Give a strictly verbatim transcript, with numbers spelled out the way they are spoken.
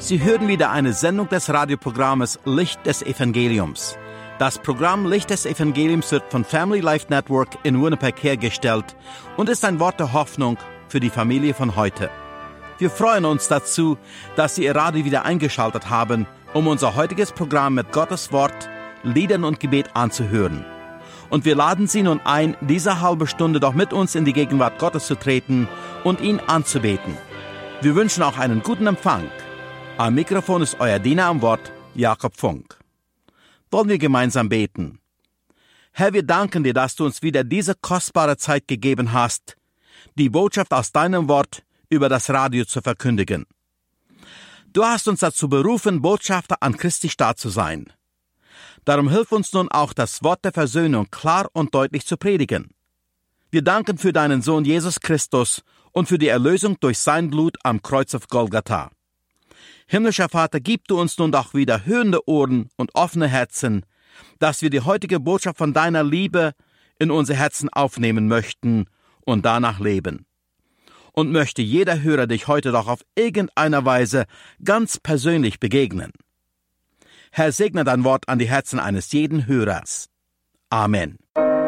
Sie hören wieder eine Sendung des Radioprogrammes Licht des Evangeliums. Das Programm Licht des Evangeliums wird von Family Life Network in Winnipeg hergestellt und ist ein Wort der Hoffnung für die Familie von heute. Wir freuen uns dazu, dass Sie Ihr Radio wieder eingeschaltet haben, um unser heutiges Programm mit Gottes Wort, Liedern und Gebet anzuhören. Und wir laden Sie nun ein, diese halbe Stunde doch mit uns in die Gegenwart Gottes zu treten und ihn anzubeten. Wir wünschen auch einen guten Empfang. Am Mikrofon ist euer Diener am Wort, Jakob Funk. Wollen wir gemeinsam beten? Herr, wir danken dir, dass du uns wieder diese kostbare Zeit gegeben hast, die Botschaft aus deinem Wort über das Radio zu verkündigen. Du hast uns dazu berufen, Botschafter an Christi Staat zu sein. Darum hilf uns nun auch, das Wort der Versöhnung klar und deutlich zu predigen. Wir danken für deinen Sohn Jesus Christus und für die Erlösung durch sein Blut am Kreuz auf Golgatha. Himmlischer Vater, gib du uns nun doch wieder hörende Ohren und offene Herzen, dass wir die heutige Botschaft von deiner Liebe in unsere Herzen aufnehmen möchten und danach leben. Und möchte jeder Hörer dich heute doch auf irgendeiner Weise ganz persönlich begegnen. Herr, segne dein Wort an die Herzen eines jeden Hörers. Amen.